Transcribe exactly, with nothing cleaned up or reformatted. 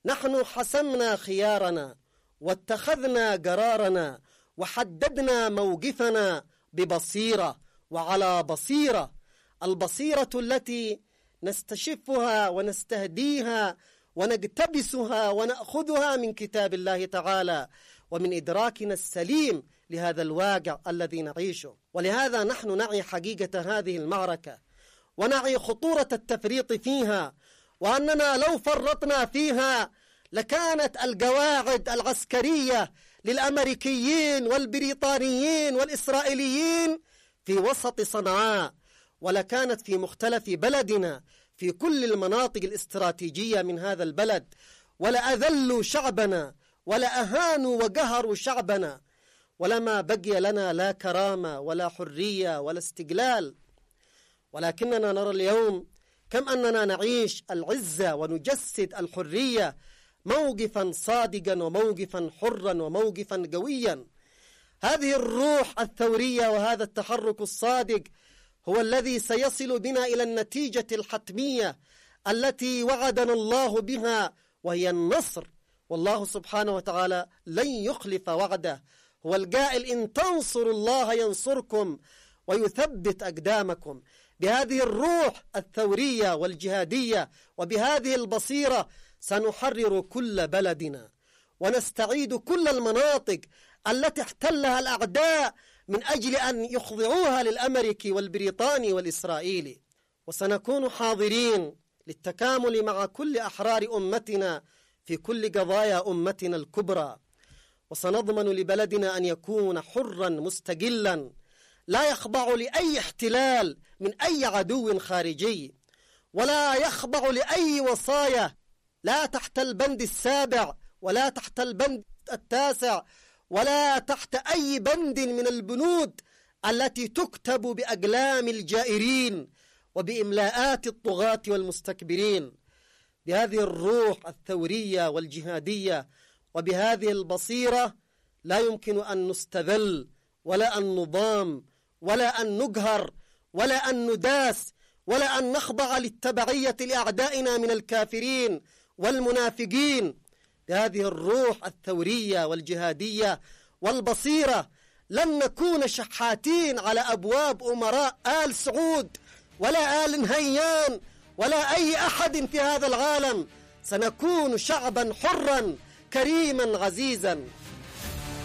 نحن حسمنا خيارنا واتخذنا قرارنا وحددنا موقفنا ببصيرة وعلى بصيرة، البصيرة التي نستشفها ونستهديها ونقتبسها ونأخذها من كتاب الله تعالى ومن إدراكنا السليم لهذا الواقع الذي نعيشه. ولهذا نحن نعي حقيقة هذه المعركة ونعي خطورة التفريط فيها، وأننا لو فرطنا فيها لكانت القواعد العسكرية للأمريكيين والبريطانيين والإسرائيليين في وسط صنعاء، ولكانت في مختلف بلدنا في كل المناطق الاستراتيجية من هذا البلد، ولأذلوا شعبنا ولأهانوا وقهروا شعبنا، ولما بقي لنا لا كرامة ولا حرية ولا استقلال. ولكننا نرى اليوم كم أننا نعيش العزة ونجسد الحرية موقفا صادقا وموقفا حرا وموقفا قويا. هذه الروح الثورية وهذا التحرك الصادق هو الذي سيصل بنا إلى النتيجة الحتمية التي وعدنا الله بها، وهي النصر. والله سبحانه وتعالى لن يخلف وعده، هو القائل إن تنصروا الله ينصركم ويثبت أقدامكم. بهذه الروح الثورية والجهادية وبهذه البصيرة سنحرر كل بلدنا ونستعيد كل المناطق التي احتلها الأعداء من أجل أن يخضعوها للأمريكي والبريطاني والإسرائيلي، وسنكون حاضرين للتكامل مع كل أحرار أمتنا في كل قضايا أمتنا الكبرى، وسنضمن لبلدنا أن يكون حرا مستقلا لا يخضع لأي احتلال من أي عدو خارجي، ولا يخضع لأي وصايا، لا تحت البند السابع ولا تحت البند التاسع ولا تحت أي بند من البنود التي تكتب بأقلام الجائرين وبإملاءات الطغاة والمستكبرين. بهذه الروح الثورية والجهادية وبهذه البصيرة لا يمكن أن نستذل ولا أن نضام ولا أن نقهر ولا أن نداس ولا أن نخضع للتبعية لأعدائنا من الكافرين والمنافقين. بهذه الروح الثورية والجهادية والبصيرة لن نكون شحاتين على أبواب أمراء آل سعود ولا آل نهيان ولا أي أحد في هذا العالم، سنكون شعبا حرا كريما عزيزا.